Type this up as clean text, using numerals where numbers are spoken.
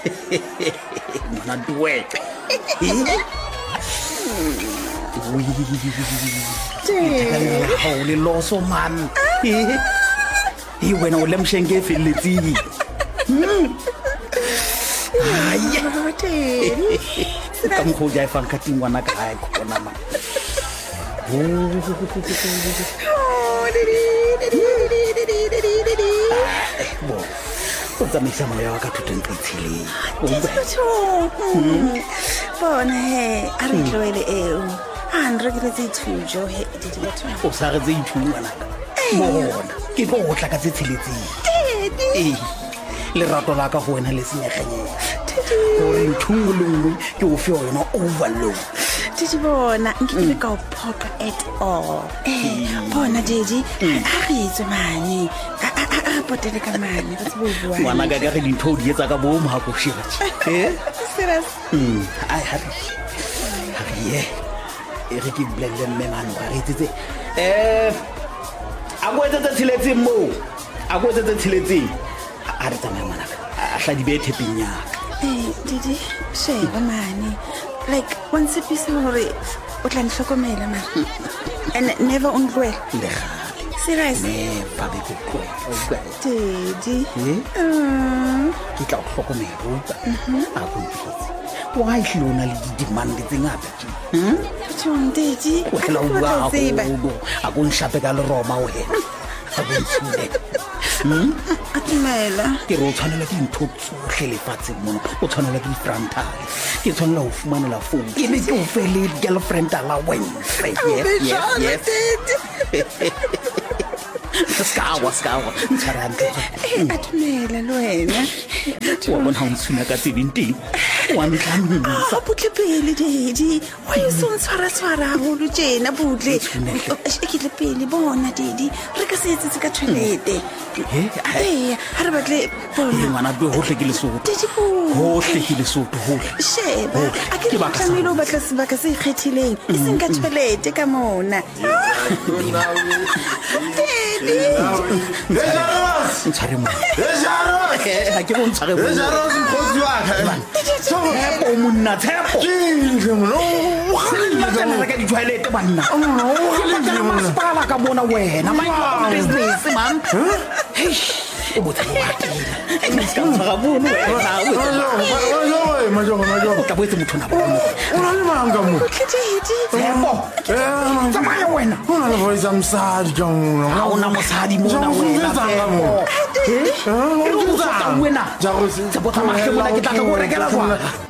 Mona duwe. How le loso man. He wena o lemshenge feletsing. Ai. Ka mo go ja fa ka tingwana ka ai go bona ma. O tsamaisa moya wa ka thutong tsile. Bona he a re tloele eo. A nre ke tse thujo he didi batho. O sa re tse ithungwana. Bona ke go tla ka tse tshiletseng. Lerato la ka go wena le senyeganye. Gore nthungulungwe ke o fe yona overload. Didi bona nkile ka o phoka at all. Bona didi a re itse mane. A potele ka mane ba tse bua. Ngwana ka ga di ntho di etsa ka bo mo ha go shira. Serious. Ai happy. Happy re ke blende mmengano ga re itsetse a go etsa tshiletseng mo a go etsa tshiletseng a re tsamaya manaka a hla di bete pinyaka didi sheba mane like once a piece hore o tla nhlokomela man and never on dwell le serious never be go go didi ke tla go hlokomela a go ntse why hlona le di demand tse ngata Tjong didi o tla uwa go a go nshape ka le roma wena a go ntshule atumela ke re o tshwanela ke ntho tsohle lefatseng mona o tshwanela ke frontal ke tshwanela ho fumanela phone ke le ke o fele girlfriend ala Wednesday yes skawa ntshwarante atumela lo wena wa bona ho ntshuna ka tsebinteng wa mtlamisa butle pele didi wa iso ntshwara holo tjena butle ke le pele bona didi re ka se etse ka toilete ha re batle bona ngwana be hohle ke lesotho didi hohle ke lesotho hohle sheba a ke ba tlamelo batla sebaka se ikgethileng e seng ka toilete ka mona ntshare mo ha ke bon tshare mo nkgozi wa ka Tshepo monna tshepo o ka di toilet banna o masipala ka bona wena mind your business man o botsa wa ska tshara bona wena majogo ka boetse motho na bona o na le manga mo tshepo tsamaya wena o na le voice am sad jong ha ona mosadi mona wena tshepo wena tshepo tsamaya mona ke tla go rekela kwa